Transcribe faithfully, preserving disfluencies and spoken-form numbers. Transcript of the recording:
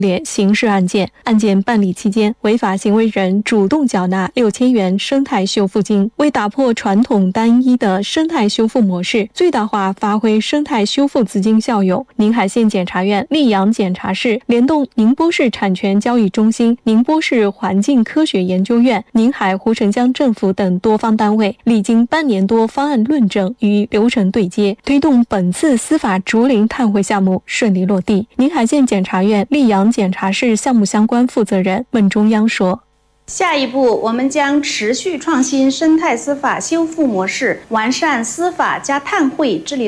列刑事案件。案件办理期间，违法行为人主动缴纳六千元生态修复金。为打破传统单一的生态修复模式，最大化发挥生态修复资金效用，宁海县检察院溧阳检察室联动宁波市产权交易中心、宁波市环境科学研究院、宁海湖城江政府等多方单位，历经半年多方案论证与流程对接，推动本次司法竹林碳汇项目顺利落地。宁海县检察院溧阳检察室项目相关负责人孟中央说： 下一步，我们将持续创新生态司法修复模式，完善司法加碳汇治理